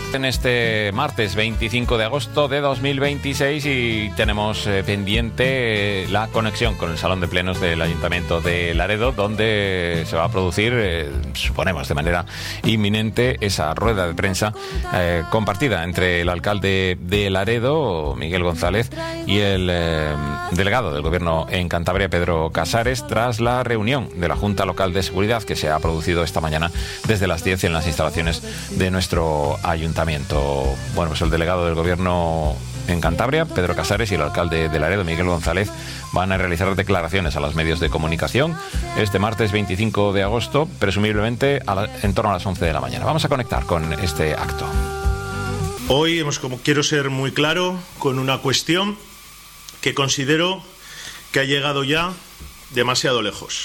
En este martes 25 de agosto de 2026 y tenemos pendiente la conexión con el Salón de Plenos del Ayuntamiento de Laredo, donde se va a producir, suponemos de manera inminente, esa rueda de prensa compartida entre el alcalde de Laredo, Miguel González, y el delegado del Gobierno en Cantabria, Pedro Casares, tras la reunión de la Junta Local de Seguridad que se ha producido esta mañana desde las 10 en las instalaciones de nuestro ayuntamiento. Bueno, pues el delegado del Gobierno en Cantabria, Pedro Casares, y el alcalde de Laredo, Miguel González, van a realizar declaraciones a los medios de comunicación este martes 25 de agosto, presumiblemente en torno a las 11 de la mañana. Vamos a conectar con este acto. Hoy quiero ser muy claro con una cuestión que considero que ha llegado ya demasiado lejos.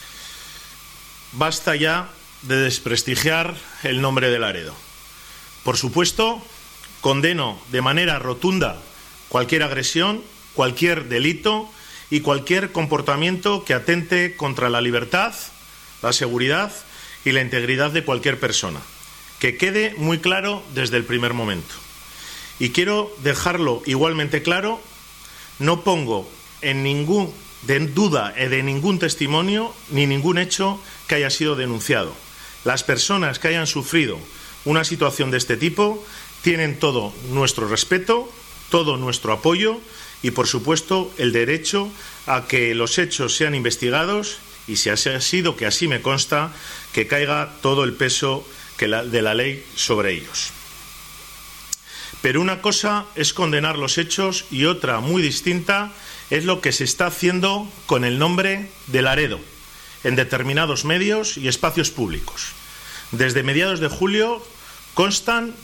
Basta ya de desprestigiar el nombre de Laredo. Por supuesto, condeno de manera rotunda cualquier agresión, cualquier delito y cualquier comportamiento que atente contra la libertad, la seguridad y la integridad de cualquier persona. Que quede muy claro desde el primer momento. Y quiero dejarlo igualmente claro, no pongo en duda de ningún testimonio ni ningún hecho que haya sido denunciado. Las personas que hayan sufrido una situación de este tipo tienen todo nuestro respeto, todo nuestro apoyo y, por supuesto, el derecho a que los hechos sean investigados y, si ha sido que así me consta, que caiga todo el peso de la ley sobre ellos. Pero una cosa es condenar los hechos y otra muy distinta es lo que se está haciendo con el nombre de Laredo en determinados medios y espacios públicos. Desde mediados de julio constan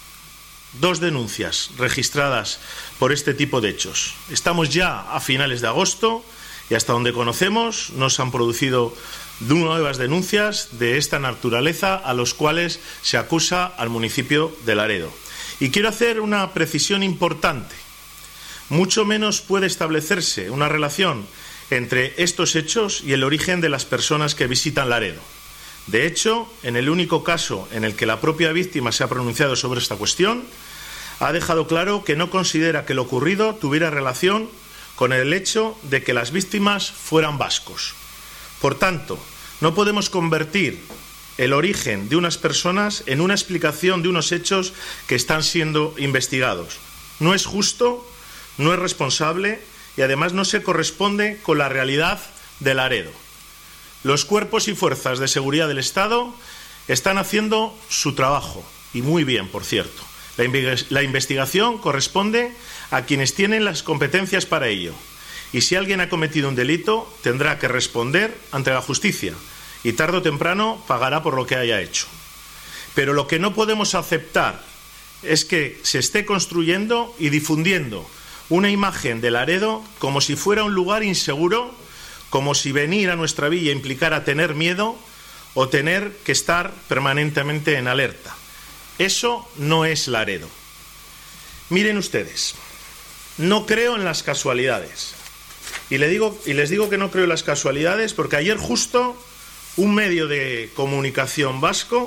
2 denuncias registradas por este tipo de hechos. Estamos ya a finales de agosto y hasta donde conocemos no se han producido nuevas denuncias de esta naturaleza a los cuales se acusa al municipio de Laredo. Y quiero hacer una precisión importante. Mucho menos puede establecerse una relación entre estos hechos y el origen de las personas que visitan Laredo. De hecho, en el único caso en el que la propia víctima se ha pronunciado sobre esta cuestión, ha dejado claro que no considera que lo ocurrido tuviera relación con el hecho de que las víctimas fueran vascos. Por tanto, no podemos convertir el origen de unas personas en una explicación de unos hechos que están siendo investigados. No es justo, no es responsable y además no se corresponde con la realidad de Laredo. Los cuerpos y fuerzas de seguridad del Estado están haciendo su trabajo, y muy bien, por cierto. La investigación corresponde a quienes tienen las competencias para ello. Y si alguien ha cometido un delito, tendrá que responder ante la justicia y tarde o temprano pagará por lo que haya hecho. Pero lo que no podemos aceptar es que se esté construyendo y difundiendo una imagen de Laredo como si fuera un lugar inseguro, como si venir a nuestra villa implicara tener miedo o tener que estar permanentemente en alerta. Eso no es Laredo. Miren ustedes, no creo en las casualidades. Y les digo que no creo en las casualidades porque ayer justo un medio de comunicación vasco,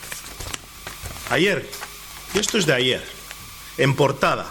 ayer, y esto es de ayer, en portada,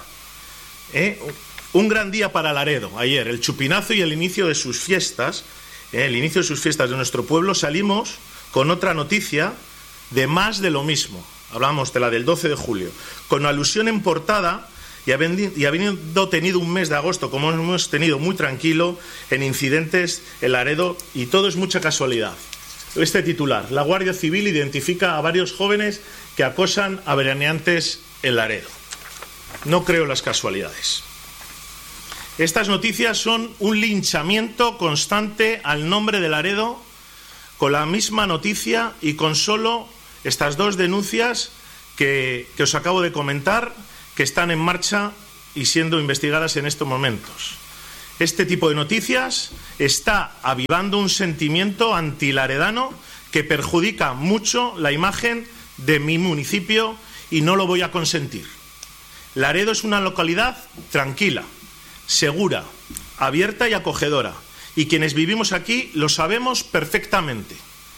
un gran día para Laredo, ayer, el chupinazo y el inicio de sus fiestas, de nuestro pueblo, salimos con otra noticia de más de lo mismo. Hablamos de la del 12 de julio, con alusión en portada y habiendo tenido un mes de agosto, como hemos tenido muy tranquilo, en incidentes en Laredo, y todo es mucha casualidad. Este titular: la Guardia Civil identifica a varios jóvenes que acosan a veraneantes en Laredo. No creo en las casualidades. Estas noticias son un linchamiento constante al nombre de Laredo, con la misma noticia y con solo estas 2 denuncias que os acabo de comentar, que están en marcha y siendo investigadas en estos momentos. Este tipo de noticias está avivando un sentimiento antilaredano que perjudica mucho la imagen de mi municipio y no lo voy a consentir. Laredo es una localidad tranquila, segura, abierta y acogedora, y quienes vivimos aquí lo sabemos perfectamente.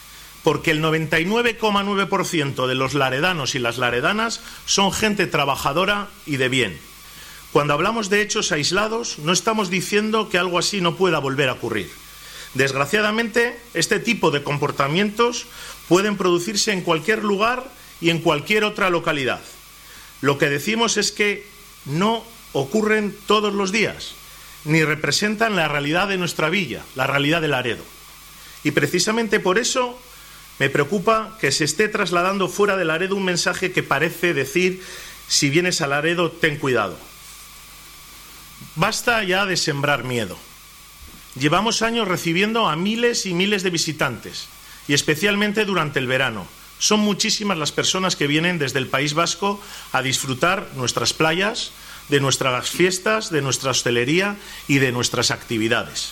porque el 99,9% de los laredanos y las laredanas son gente trabajadora y de bien. Cuando hablamos de hechos aislados, no estamos diciendo que algo así no pueda volver a ocurrir. Desgraciadamente, este tipo de comportamientos pueden producirse en cualquier lugar y en cualquier otra localidad. Lo que decimos es que no ocurren todos los días, ni representan la realidad de nuestra villa, la realidad de Laredo. Y precisamente por eso me preocupa que se esté trasladando fuera de Laredo un mensaje que parece decir: si vienes a Laredo, ten cuidado. Basta ya de sembrar miedo. Llevamos años recibiendo a miles y miles de visitantes, y especialmente durante el verano. Son muchísimas las personas que vienen desde el País Vasco a disfrutar nuestras playas, de nuestras fiestas, de nuestra hostelería y de nuestras actividades.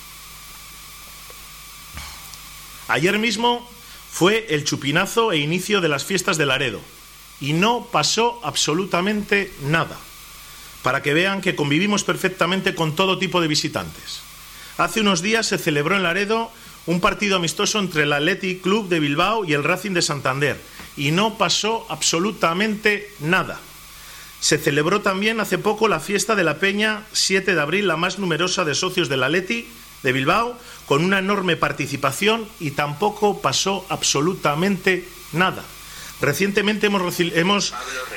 Ayer mismo fue el chupinazo e inicio de las fiestas de Laredo y no pasó absolutamente nada, para que vean que convivimos perfectamente con todo tipo de visitantes. Hace unos días se celebró en Laredo un partido amistoso entre el Athletic Club de Bilbao y el Racing de Santander y no pasó absolutamente nada. Se celebró también hace poco la fiesta de la Peña 7 de abril, la más numerosa de socios del Athletic de Bilbao, con una enorme participación y tampoco pasó absolutamente nada. Recientemente hemos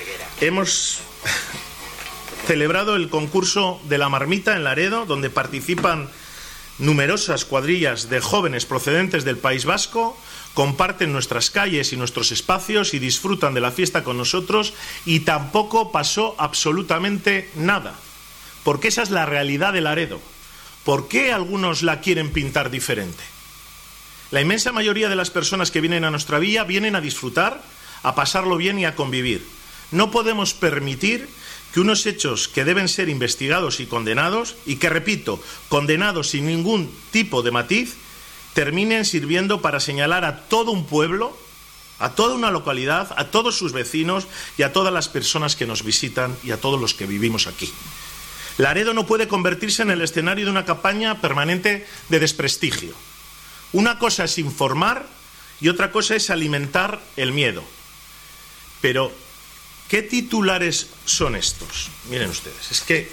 celebrado el concurso de la marmita en Laredo, donde participan numerosas cuadrillas de jóvenes procedentes del País Vasco, comparten nuestras calles y nuestros espacios y disfrutan de la fiesta con nosotros, y tampoco pasó absolutamente nada, porque esa es la realidad de Laredo. ¿Por qué algunos la quieren pintar diferente? La inmensa mayoría de las personas que vienen a nuestra villa vienen a disfrutar, a pasarlo bien y a convivir. No podemos permitir que unos hechos que deben ser investigados y condenados, y que, repito, condenados sin ningún tipo de matiz, terminen sirviendo para señalar a todo un pueblo, a toda una localidad, a todos sus vecinos y a todas las personas que nos visitan y a todos los que vivimos aquí. Laredo no puede convertirse en el escenario de una campaña permanente de desprestigio. Una cosa es informar y otra cosa es alimentar el miedo. Pero ¿qué titulares son estos? Miren ustedes, es que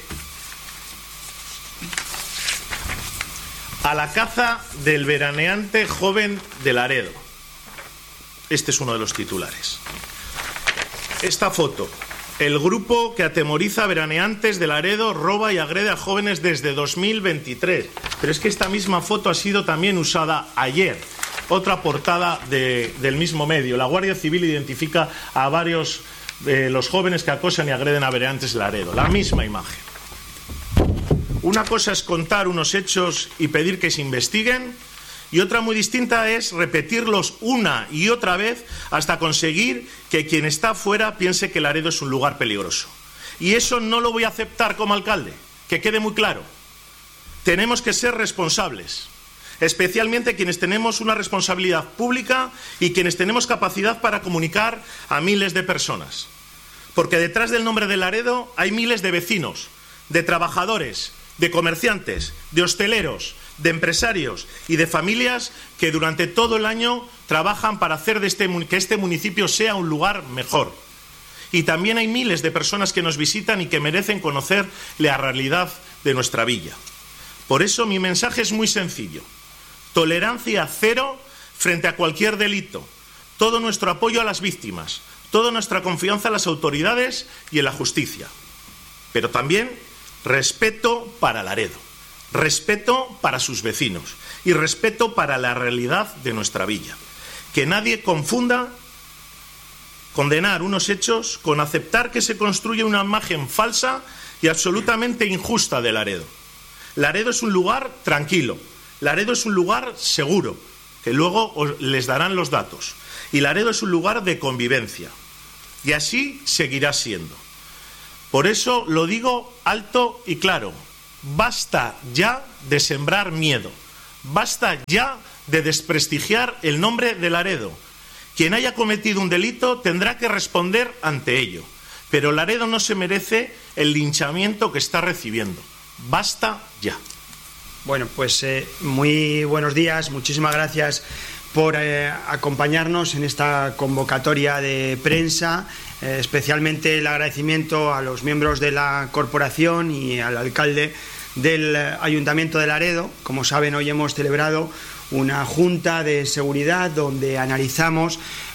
a la caza del veraneante joven de Laredo. Este es uno de los titulares. Esta foto: el grupo que atemoriza a veraneantes de Laredo roba y agrede a jóvenes desde 2023. Pero es que esta misma foto ha sido también usada ayer. Otra portada del mismo medio. La Guardia Civil identifica a varios los jóvenes que acosan y agreden a veraneantes de Laredo. La misma imagen. Una cosa es contar unos hechos y pedir que se investiguen, y otra muy distinta es repetirlos una y otra vez hasta conseguir que quien está fuera piense que Laredo es un lugar peligroso. Y eso no lo voy a aceptar como alcalde, que quede muy claro. Tenemos que ser responsables, especialmente quienes tenemos una responsabilidad pública y quienes tenemos capacidad para comunicar a miles de personas. Porque detrás del nombre de Laredo hay miles de vecinos, de trabajadores, de comerciantes, de hosteleros, de empresarios y de familias que durante todo el año trabajan para hacer que este municipio sea un lugar mejor. Y también hay miles de personas que nos visitan y que merecen conocer la realidad de nuestra villa. Por eso mi mensaje es muy sencillo: tolerancia cero frente a cualquier delito, todo nuestro apoyo a las víctimas, toda nuestra confianza en las autoridades y en la justicia, pero también respeto para Laredo, respeto para sus vecinos y respeto para la realidad de nuestra villa. Que nadie confunda condenar unos hechos con aceptar que se construye una imagen falsa y absolutamente injusta de Laredo. Laredo es un lugar tranquilo, Laredo es un lugar seguro, que luego les darán los datos, y Laredo es un lugar de convivencia, y así seguirá siendo. Por eso lo digo alto y claro: basta ya de sembrar miedo, basta ya de desprestigiar el nombre de Laredo. Quien haya cometido un delito tendrá que responder ante ello, pero Laredo no se merece el linchamiento que está recibiendo. Basta ya. Bueno, pues muy buenos días, muchísimas gracias por acompañarnos en esta convocatoria de prensa, especialmente el agradecimiento a los miembros de la corporación y al alcalde del Ayuntamiento de Laredo. Como saben, hoy hemos celebrado una junta de seguridad donde analizamos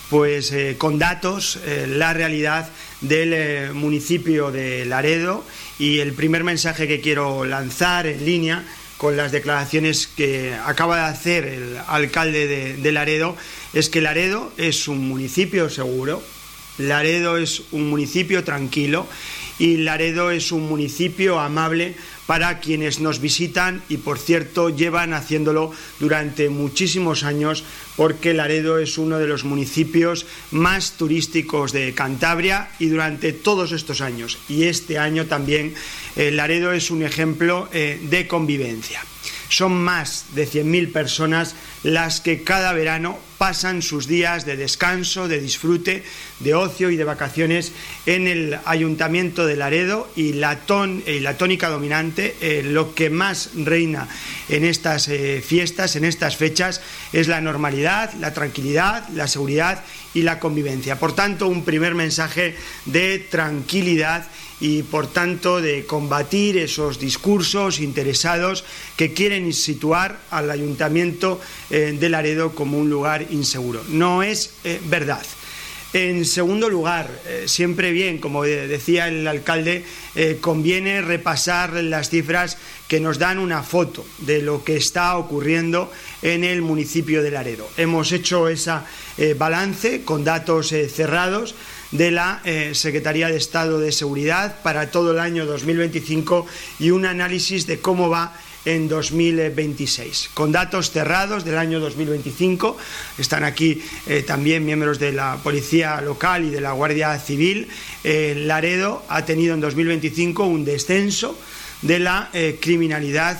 con datos la realidad del municipio de Laredo, y el primer mensaje que quiero lanzar en línea con las declaraciones que acaba de hacer el alcalde de Laredo es que Laredo es un municipio seguro, Laredo es un municipio tranquilo y Laredo es un municipio amable para quienes nos visitan, y por cierto llevan haciéndolo durante muchísimos años, porque Laredo es uno de los municipios más turísticos de Cantabria, y durante todos estos años y este año también Laredo es un ejemplo de convivencia. Son más de 100.000 personas las que cada verano pasan sus días de descanso, de disfrute, de ocio y de vacaciones en el Ayuntamiento de Laredo, y la tónica dominante, lo que más reina en estas fiestas, en estas fechas, es la normalidad, la tranquilidad, la seguridad y la convivencia. Por tanto, un primer mensaje de tranquilidad y, por tanto, de combatir esos discursos interesados que quieren situar al Ayuntamiento de Laredo como un lugar inseguro. No es verdad. En segundo lugar, siempre bien, como decía el alcalde, conviene repasar las cifras que nos dan una foto de lo que está ocurriendo en el municipio de Laredo. Hemos hecho ese balance con datos cerrados de la Secretaría de Estado de Seguridad para todo el año 2025 y un análisis de cómo va en 2026. Con datos cerrados del año 2025, están aquí también miembros de la Policía Local y de la Guardia Civil. Laredo ha tenido en 2025 un descenso de la criminalidad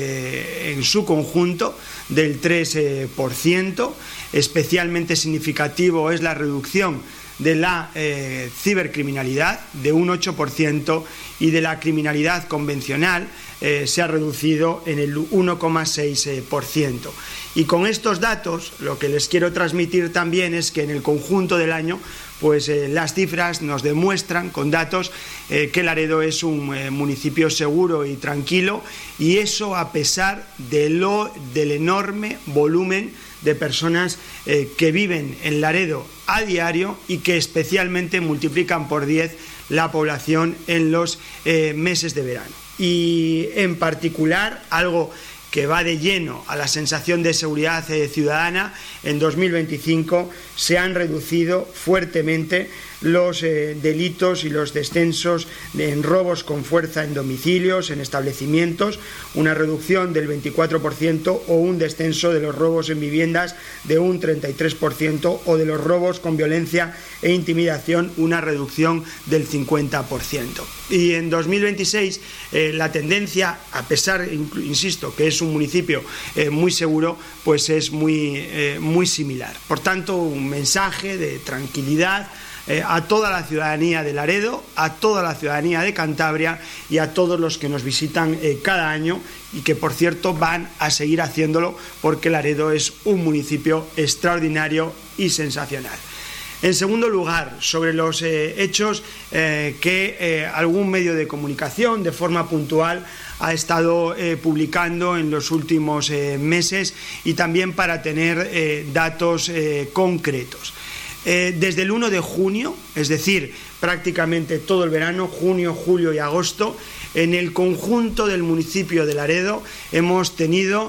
en su conjunto del 3%. Especialmente significativo es la reducción de la cibercriminalidad de un 8%, y de la criminalidad convencional se ha reducido en el 1,6%. Y con estos datos lo que les quiero transmitir también es que en el conjunto del año las cifras nos demuestran con datos que Laredo es un municipio seguro y tranquilo, y eso a pesar del enorme volumen de personas que viven en Laredo a diario y que especialmente multiplican por 10 la población en los meses de verano. Y en particular, algo que va de lleno a la sensación de seguridad ciudadana, en 2025 se han reducido fuertemente los delitos y los descensos en robos con fuerza en domicilios, en establecimientos, una reducción del 24%, o un descenso de los robos en viviendas de un 33%, o de los robos con violencia e intimidación una reducción del 50%. Y en 2026 la tendencia, a pesar, insisto, que es un municipio muy seguro, es muy similar. Por tanto, un mensaje de tranquilidad a toda la ciudadanía de Laredo, a toda la ciudadanía de Cantabria y a todos los que nos visitan cada año, y que por cierto van a seguir haciéndolo, porque Laredo es un municipio extraordinario y sensacional. En segundo lugar, sobre los hechos que algún medio de comunicación de forma puntual ha estado publicando en los últimos meses, y también para tener datos concretos. Desde el 1 de junio, es decir, prácticamente todo el verano, junio, julio y agosto, en el conjunto del municipio de Laredo hemos tenido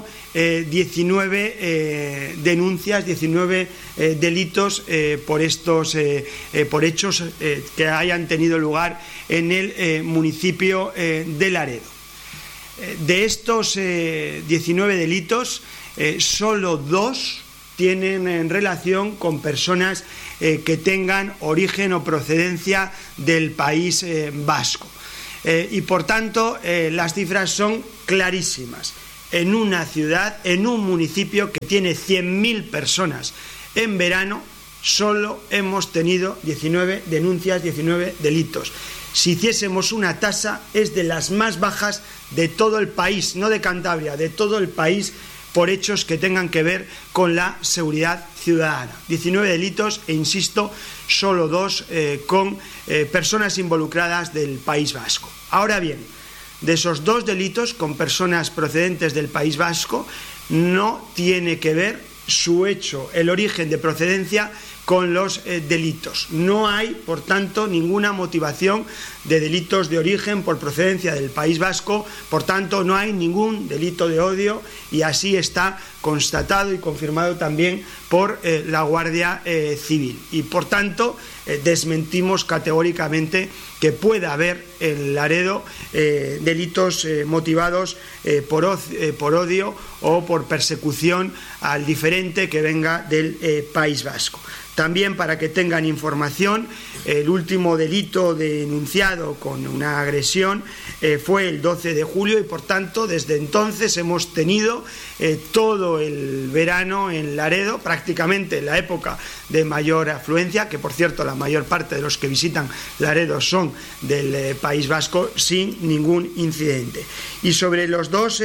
19 denuncias, 19 delitos por hechos que hayan tenido lugar en el municipio de Laredo. De estos 19 delitos, solo 2 tienen en relación con personas que tengan origen o procedencia del País Vasco. Y por tanto, las cifras son clarísimas. En una ciudad, en un municipio que tiene 100.000 personas en verano, solo hemos tenido 19 denuncias, 19 delitos. Si hiciésemos una tasa, es de las más bajas de todo el país, no de Cantabria, de todo el País por hechos que tengan que ver con la seguridad ciudadana. 19 delitos e, insisto, solo 2 con personas involucradas del País Vasco. Ahora bien, de esos 2 delitos con personas procedentes del País Vasco, no tiene que ver su hecho, el origen de procedencia, con los delitos. No hay, por tanto, ninguna motivación de delitos de origen por procedencia del País Vasco, por tanto, no hay ningún delito de odio, y así está constatado y confirmado también por la Guardia Civil. Y, por tanto, desmentimos categóricamente que pueda haber en Laredo delitos motivados por odio o por persecución al diferente que venga del País Vasco. También, para que tengan información, el último delito denunciado con una agresión fue el 12 de julio y, por tanto, desde entonces hemos tenido todo el verano en Laredo, prácticamente la época de mayor afluencia, que, por cierto, la mayor parte de los que visitan Laredo son del País Vasco, sin ningún incidente. Y sobre los 2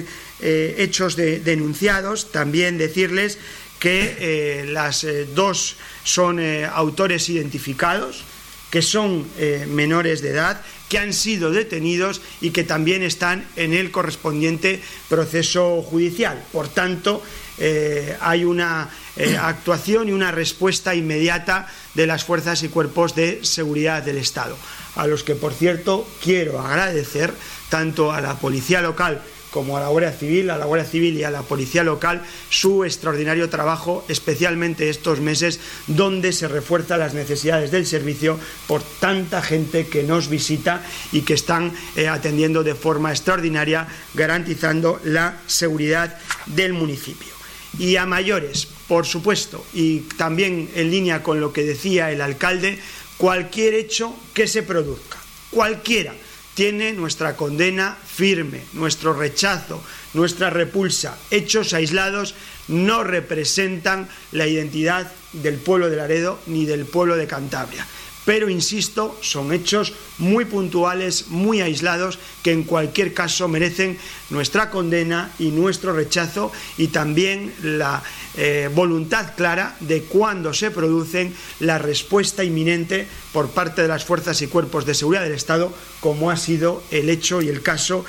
hechos denunciados, también decirles que las 2 son autores identificados, que son menores de edad, que han sido detenidos y que también están en el correspondiente proceso judicial. Por tanto, hay una actuación y una respuesta inmediata de las fuerzas y cuerpos de seguridad del Estado, a los que, por cierto, quiero agradecer tanto a la Policía Local como a la Guardia Civil y a la Policía Local, su extraordinario trabajo, especialmente estos meses donde se refuerzan las necesidades del servicio por tanta gente que nos visita y que están atendiendo de forma extraordinaria, garantizando la seguridad del municipio. Y a mayores, por supuesto, y también en línea con lo que decía el alcalde, cualquier hecho que se produzca, cualquiera, tiene nuestra condena firme, nuestro rechazo, nuestra repulsa. Hechos aislados no representan la identidad del pueblo de Laredo ni del pueblo de Cantabria. Pero, insisto, son hechos muy puntuales, muy aislados, que en cualquier caso merecen nuestra condena y nuestro rechazo, y también la voluntad clara de, cuando se producen, la respuesta inminente por parte de las fuerzas y cuerpos de seguridad del Estado, como ha sido el hecho y el caso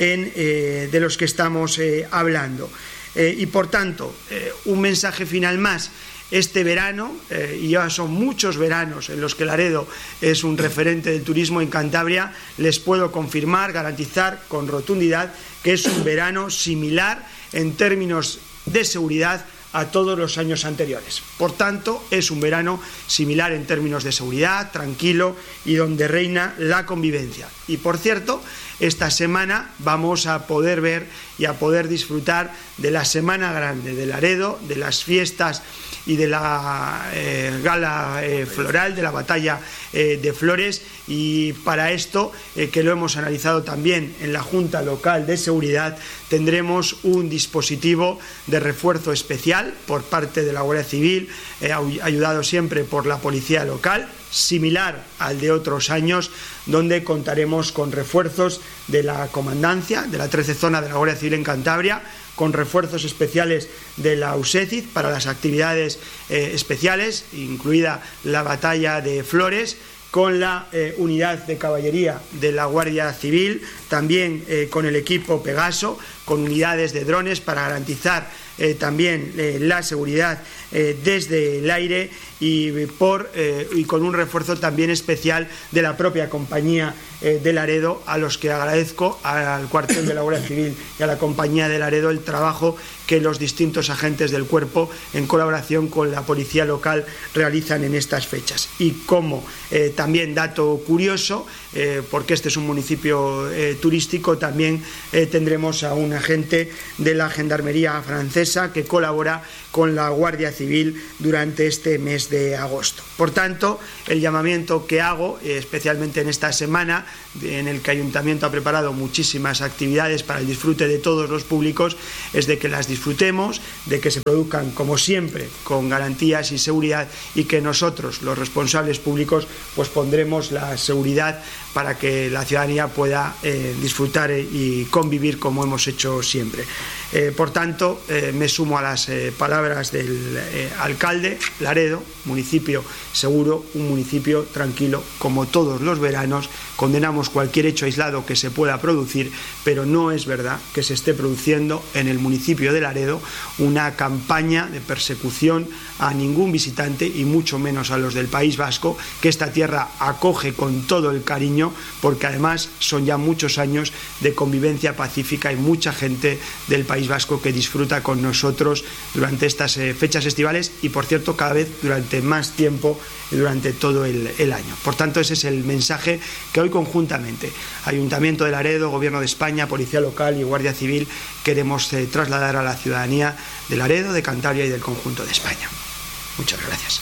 de los que estamos hablando. Y, por tanto, un mensaje final más. Este verano, y ya son muchos veranos en los que Laredo es un referente del turismo en Cantabria, les puedo confirmar, garantizar con rotundidad que es un verano similar en términos de seguridad a todos los años anteriores. Por tanto, es un verano similar en términos de seguridad, tranquilo, y donde reina la convivencia. Y, por cierto, esta semana vamos a poder ver y a poder disfrutar de la Semana Grande de Laredo, de las fiestas y de la gala floral, de la batalla de flores, y para esto, que lo hemos analizado también en la Junta Local de Seguridad, tendremos un dispositivo de refuerzo especial por parte de la Guardia Civil, ayudado siempre por la Policía Local, similar al de otros años, donde contaremos con refuerzos de la Comandancia, de la 13 Zona de la Guardia Civil en Cantabria, con refuerzos especiales de la USECID para las actividades especiales, incluida la batalla de flores, con la unidad de caballería de la Guardia Civil, también con el equipo Pegaso, con unidades de drones para garantizar también la seguridad desde el aire, y con un refuerzo también especial de la propia compañía de Laredo, a los que agradezco, al cuartel de la Guardia Civil y a la compañía de Laredo, el trabajo que los distintos agentes del cuerpo, en colaboración con la Policía Local, realizan en estas fechas. Y como también dato curioso, porque este es un municipio turístico, también tendremos a un agente de la Gendarmería francesa que colabora con la Guardia Civil durante este mes de agosto. Por tanto, el llamamiento que hago, especialmente en esta semana, en el que el Ayuntamiento ha preparado muchísimas actividades para el disfrute de todos los públicos, es de que las disfrutemos, de que se produzcan, como siempre, con garantías y seguridad, y que nosotros, los responsables públicos, pues pondremos la seguridad para que la ciudadanía pueda disfrutar y convivir como hemos hecho siempre. Por tanto, me sumo a las palabras del alcalde. Laredo, municipio seguro, un municipio tranquilo, como todos los veranos. Condenamos cualquier hecho aislado que se pueda producir, pero no es verdad que se esté produciendo en el municipio de Laredo una campaña de persecución a ningún visitante y mucho menos a los del País Vasco, que esta tierra acoge con todo el cariño, porque además son ya muchos años de convivencia pacífica y mucha gente del País Vasco que disfruta con nosotros durante estas fechas estivales y, por cierto, cada vez durante más tiempo durante todo el año. Por tanto, ese es el mensaje que hoy conjuntamente Ayuntamiento de Laredo, Gobierno de España, Policía Local y Guardia Civil queremos trasladar a la ciudadanía de Laredo, de Cantabria y del conjunto de España. Muchas gracias.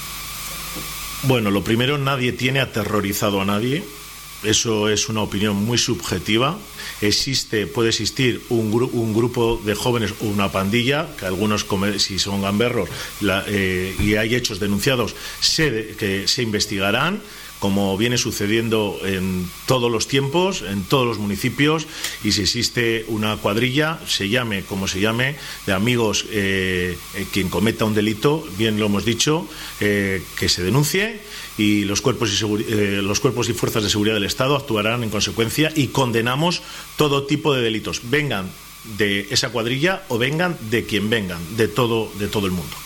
Bueno, lo primero, nadie tiene aterrorizado a nadie. Eso es una opinión muy subjetiva. Puede existir un grupo de jóvenes o una pandilla, que algunos, si son gamberros y hay hechos denunciados, que se investigarán, como viene sucediendo en todos los tiempos, en todos los municipios, y si existe una cuadrilla, se llame como se llame, de amigos, quien cometa un delito, bien lo hemos dicho, que se denuncie, y los cuerpos y fuerzas de seguridad del Estado actuarán en consecuencia, y condenamos todo tipo de delitos, vengan de esa cuadrilla o vengan de quien vengan, de todo el mundo.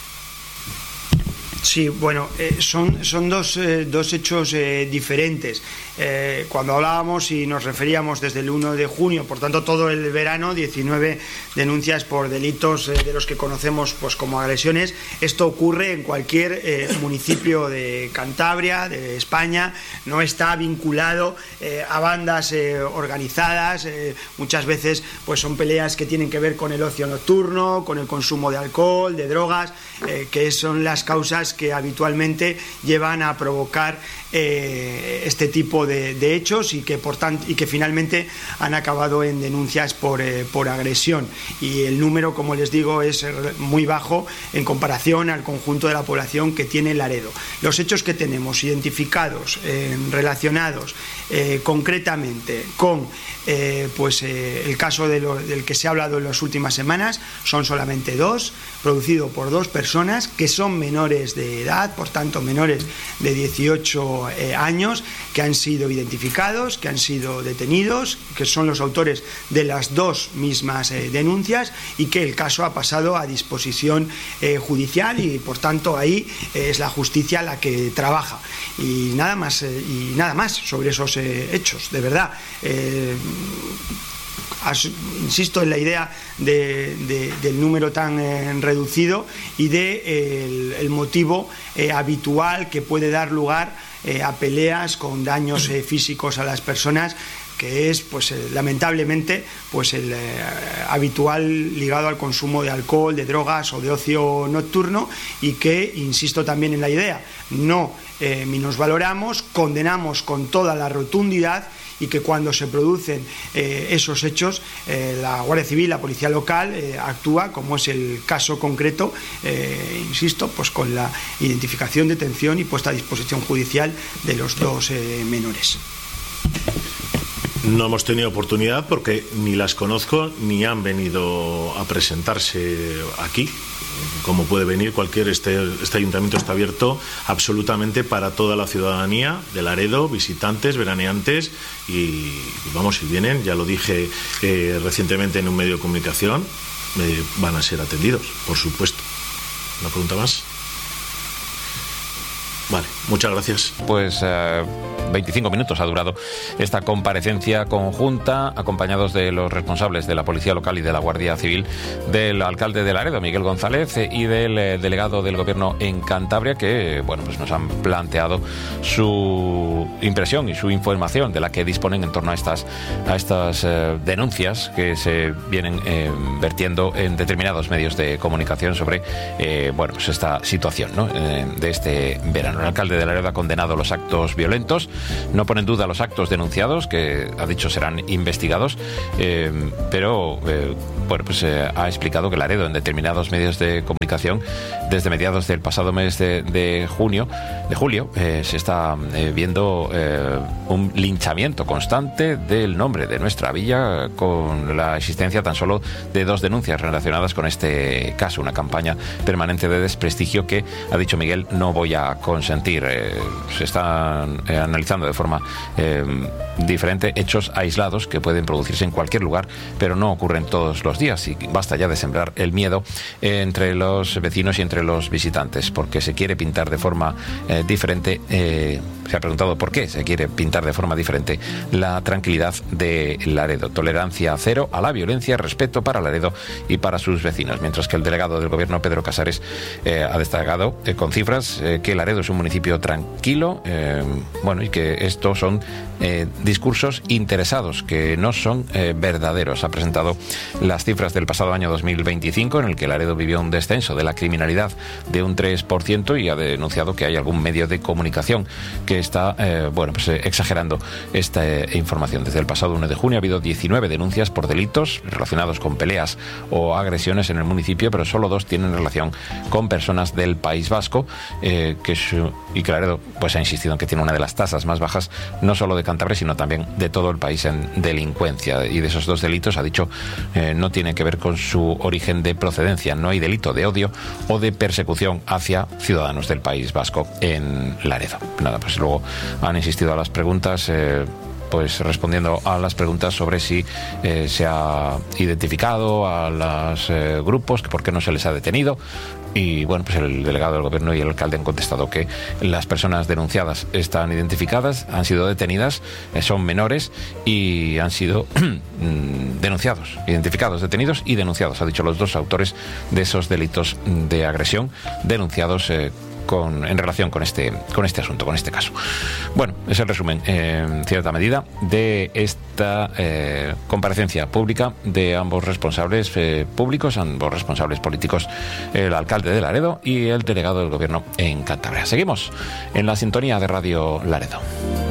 Sí, bueno, son dos hechos diferentes. Cuando hablábamos y nos referíamos desde el 1 de junio, por tanto todo el verano, 19 denuncias por delitos de los que conocemos pues como agresiones. Esto ocurre en cualquier municipio de Cantabria, de España, no está vinculado a bandas organizadas. Muchas veces pues son peleas que tienen que ver con el ocio nocturno, con el consumo de alcohol, de drogas, que son las causas que habitualmente llevan a provocar este tipo de hechos y que finalmente han acabado en denuncias por agresión, y el número, como les digo, es muy bajo en comparación al conjunto de la población que tiene Laredo. Los hechos que tenemos identificados, relacionados concretamente con el caso del que se ha hablado en las últimas semanas, son solamente 2, producido por 2 personas que son menores de edad, por tanto menores de 18 años, que han sido identificados, que han sido detenidos, que son los autores de las 2 mismas denuncias, y que el caso ha pasado a disposición judicial, y por tanto ahí es la justicia la que trabaja, y nada más sobre esos hechos, de verdad. Insisto en la idea del número tan reducido y el motivo habitual que puede dar lugar a peleas con daños físicos a las personas, que es lamentablemente el habitual ligado al consumo de alcohol, de drogas o de ocio nocturno, y que, insisto también en la idea, no minusvaloramos, condenamos con toda la rotundidad, y que cuando se producen esos hechos, la Guardia Civil, la Policía Local actúa, como es el caso concreto, insisto, pues con la identificación, detención y puesta a disposición judicial de los 2 menores. No hemos tenido oportunidad porque ni las conozco ni han venido a presentarse aquí. Como puede venir cualquier, este ayuntamiento está abierto absolutamente para toda la ciudadanía de Laredo, visitantes, veraneantes, y vamos, si vienen, ya lo dije recientemente en un medio de comunicación, van a ser atendidos, por supuesto. ¿Una pregunta más? Vale, muchas gracias. Pues 25 minutos ha durado esta comparecencia conjunta, acompañados de los responsables de la Policía Local y de la Guardia Civil, del alcalde de Laredo, Miguel González, y del delegado del Gobierno en Cantabria, que pues nos han planteado su impresión y su información de la que disponen en torno a estas denuncias que se vienen vertiendo en determinados medios de comunicación sobre pues esta situación, ¿no?, de este verano. El alcalde de Laredo ha condenado los actos violentos, no pone en duda los actos denunciados, que ha dicho serán investigados, pero ha explicado que Laredo, en determinados medios de comunicación, desde mediados del pasado mes de julio, se está viendo un linchamiento constante del nombre de nuestra villa, con la existencia tan solo de 2 denuncias relacionadas con este caso, una campaña permanente de desprestigio que, ha dicho Miguel, no voy a consentir. Se están analizando de forma diferente hechos aislados que pueden producirse en cualquier lugar, pero no ocurren todos los días, y basta ya de sembrar el miedo entre los vecinos y entre los visitantes, porque se quiere pintar de forma diferente. Se ha preguntado por qué se quiere pintar de forma diferente la tranquilidad de Laredo. Tolerancia cero a la violencia, respeto para Laredo y para sus vecinos. Mientras que el delegado del gobierno, Pedro Casares, ha destacado con cifras que Laredo es un municipio tranquilo, y que estos son discursos interesados, que no son verdaderos. Ha presentado las cifras del pasado año 2025, en el que Laredo vivió un descenso de la criminalidad de un 3%, y ha denunciado que hay algún medio de comunicación que está exagerando esta información. Desde el pasado 1 de junio ha habido 19 denuncias por delitos relacionados con peleas o agresiones en el municipio, pero solo 2 tienen relación con personas del País Vasco, y que Laredo ha insistido en que tiene una de las tasas más bajas, no solo de Cantabria, sino también de todo el país en delincuencia. Y de esos 2 delitos, ha dicho, no tiene que ver con su origen de procedencia. No hay delito de odio o de persecución hacia ciudadanos del País Vasco en Laredo. Nada, pues luego han insistido a las preguntas, respondiendo a las preguntas sobre si se ha identificado a los grupos, que por qué no se les ha detenido. Y el delegado del gobierno y el alcalde han contestado que las personas denunciadas están identificadas, han sido detenidas, son menores y han sido denunciados, identificados, detenidos y denunciados. Ha dicho los 2 autores de esos delitos de agresión denunciados en relación con este asunto, con este caso. Bueno, es el resumen, en cierta medida, de esta comparecencia pública de ambos responsables públicos, ambos responsables políticos, el alcalde de Laredo y el delegado del gobierno en Cantabria. Seguimos en la sintonía de Radio Laredo.